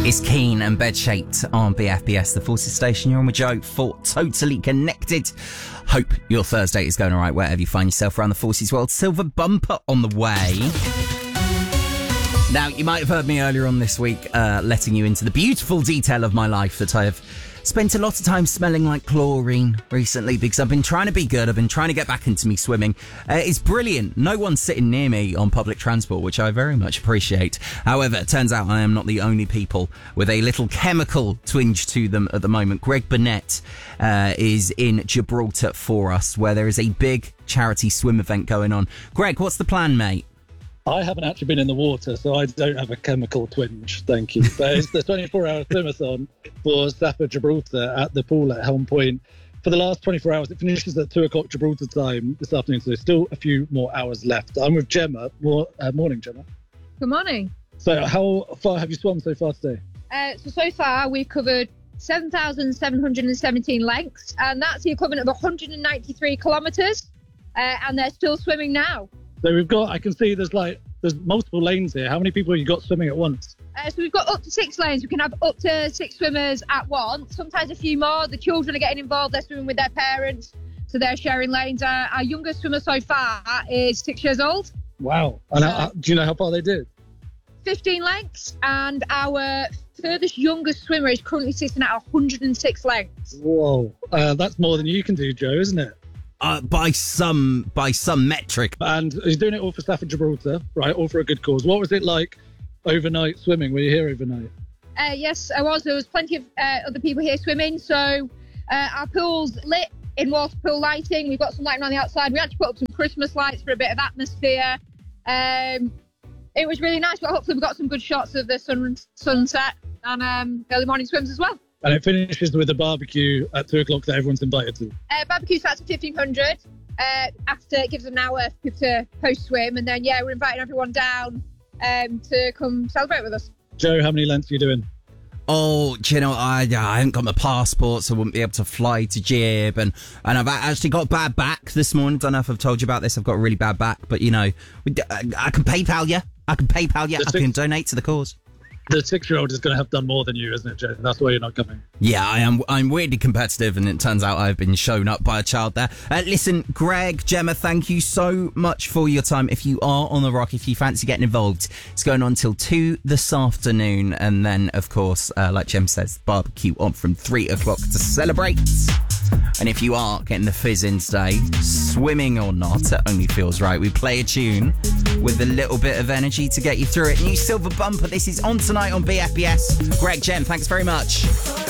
It's Keen and Bed Shaped on BFBS, the Forces station. You're on with Joe for Totally Connected. Hope your Thursday is going all right wherever you find yourself around the Forces world. Silver bumper on the way. Now, you might have heard me earlier on this week letting you into the beautiful detail of my life that I have spent a lot of time smelling like chlorine recently because I've been trying to be good. I've been trying to get back into me swimming. It's brilliant. No one's sitting near me on public transport, which I very much appreciate. However, it turns out I am not the only people with a little chemical twinge to them at the moment. Greg Burnett is in Gibraltar for us, where there is a big charity swim event going on. Greg, what's the plan, mate? I haven't actually been in the water, so I don't have a chemical twinge, thank you. But it's the 24-hour swimathon for Safa Gibraltar at the pool at Helm Point. For the last 24 hours, it finishes at 2 o'clock Gibraltar time this afternoon, so there's still a few more hours left. I'm with Gemma. Morning, Gemma. Good morning. So how far have you swum so far today? So far, we've covered 7,717 lengths, and that's the equivalent of 193 kilometres, and they're still swimming now. So I can see there's multiple lanes here. How many people have you got swimming at once? So we've got up to 6 lanes. We can have up to 6 swimmers at once, sometimes a few more. The children are getting involved. They're swimming with their parents, so they're sharing lanes. Our youngest swimmer so far is 6 years old. Wow. And do you know how far they did? 15 lengths, and our furthest youngest swimmer is currently sitting at 106 lengths. Whoa. That's more than you can do, Joe, isn't it? By some metric. And he's doing it all for Safa Gibraltar, right? All for a good cause. What was it like overnight swimming? Were you here overnight? Yes, I was. There was plenty of other people here swimming. So our pool's lit in water pool lighting. We've got some lighting on the outside. We actually put up some Christmas lights for a bit of atmosphere. It was really nice, but hopefully we got some good shots of the sunset and early morning swims as well. And it finishes with a barbecue at 2 o'clock that everyone's invited to. Barbecue starts at 1500. After it gives them an hour for people to post-swim. And then, we're inviting everyone down to come celebrate with us. Joe, how many lengths are you doing? Oh, do you know, I haven't got my passport, so I wouldn't be able to fly to Gib. And I've actually got bad back this morning. Don't know if I've told you about this. I've got a really bad back. But, you know, I can PayPal you. I can donate to the cause. The 6-year-old is going to have done more than you, isn't it, Joe? That's why you're not coming. Yeah, I'm weirdly competitive, and it turns out I've been shown up by a child there. Listen, Greg, Gemma, thank you so much for your time. If you are on the rock, if you fancy getting involved, it's going on till 2 this afternoon. And then, of course, like Gem says, barbecue on from 3 o'clock to celebrate. And if you are getting the fizz in today, swimming or not, it only feels right. We play a tune with a little bit of energy to get you through it. New Silver Bumper. This is On Tonight on BFBS. Greg, Jem, thanks very much.